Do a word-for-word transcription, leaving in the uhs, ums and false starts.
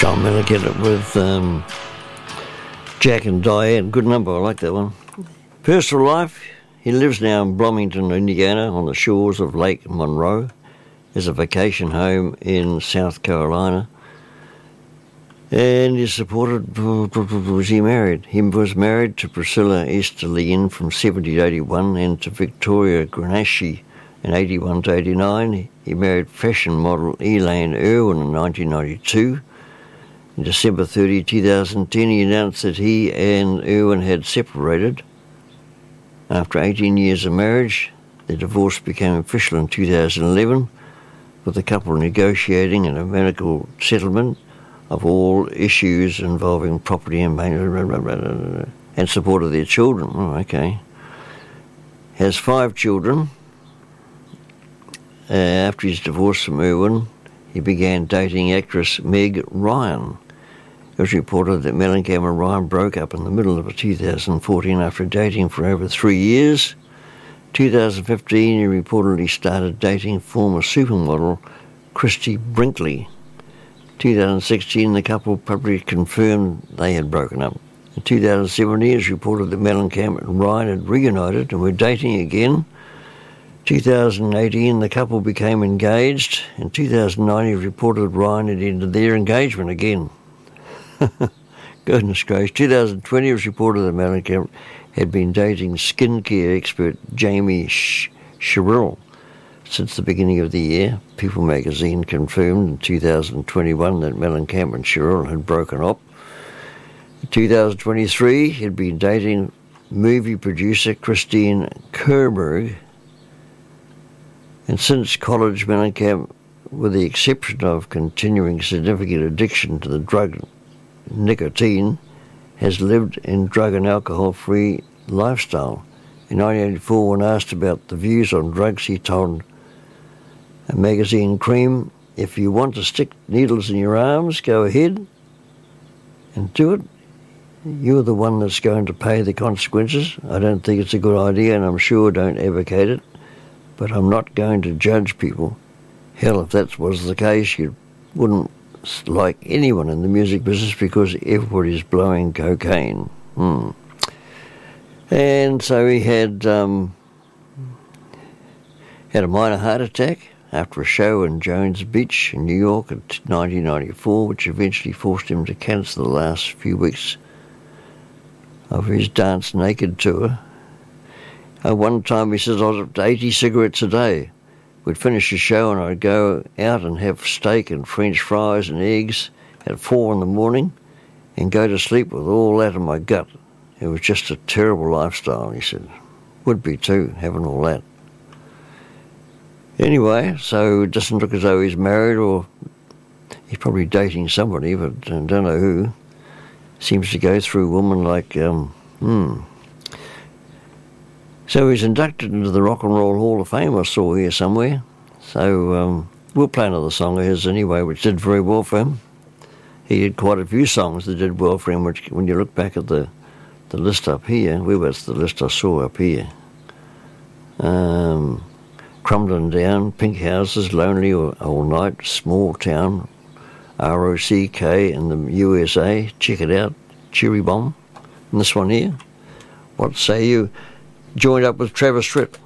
John Mellencamp with um, Jack and Diane. Good number, I like that one. Personal life, he lives now in Bloomington, Indiana, on the shores of Lake Monroe. There's a vacation home in South Carolina. And he's supported, was he married? He was married to Priscilla Easterlin from seventy to eighty-one and to Victoria Grenache in eighty-one to eighty-nine. He married fashion model Elaine Irwin in nineteen ninety-two. On December thirtieth, two thousand ten, he announced that he and Irwin had separated. After eighteen years of marriage, the divorce became official in two thousand eleven, with the couple negotiating an amicable settlement of all issues involving property and maintenance and support of their children. Oh, okay. Has five children. Uh, after his divorce from Irwin, he began dating actress Meg Ryan. It was reported that Mellencamp and Ryan broke up in the middle of two thousand fourteen after dating for over three years. two thousand fifteen, he reportedly started dating former supermodel Christy Brinkley. two thousand sixteen, the couple publicly confirmed they had broken up. In two thousand seventeen, it was reported that Mellencamp and Ryan had reunited and were dating again. two thousand eighteen, the couple became engaged. In two thousand nine, it was reported Ryan had ended their engagement again. Goodness gracious. two thousand twenty, it was reported that Mellencamp had been dating skincare expert Jamie Sh- Sherrill since the beginning of the year. People magazine confirmed in two thousand twenty-one that Mellencamp and Sherrill had broken up. In two thousand twenty-three, he had been dating movie producer Christine Kerberg. And since college, Mellencamp, with the exception of continuing significant addiction to the drug nicotine, has lived in drug and alcohol-free lifestyle. In nineteen eighty-four, when asked about the views on drugs, he told a magazine Cream, "If you want to stick needles in your arms, go ahead and do it. You're the one that's going to pay the consequences. I don't think it's a good idea, and I'm sure don't advocate it, but I'm not going to judge people. Hell, if that was the case, you wouldn't like anyone in the music business because everybody's blowing cocaine." Hmm. And so he had um, had a minor heart attack after a show in Jones Beach in New York in nineteen ninety-four, which eventually forced him to cancel the last few weeks of his Dance Naked tour. Uh, one time he says, I was up to eighty cigarettes a day. We'd finish the show and I'd go out and have steak and French fries and eggs at four in the morning and go to sleep with all that in my gut. It was just a terrible lifestyle, he said. Would be too, having all that. Anyway, so it doesn't look as though he's married, or he's probably dating somebody, but I don't know who. Seems to go through women like, um, hmm. So he's inducted into the Rock and Roll Hall of Fame, I saw here somewhere. So um, we'll play another song of his anyway, which did very well for him. He did quite a few songs that did well for him, which when you look back at the, the list up here, where was the list I saw up here? Um, Crumbling Down, Pink Houses, Lonely All Night, Small Town, R O C K in the U S A, check it out, Cherry Bomb. And this one here, What Say You? Joined up with Travis Tritt.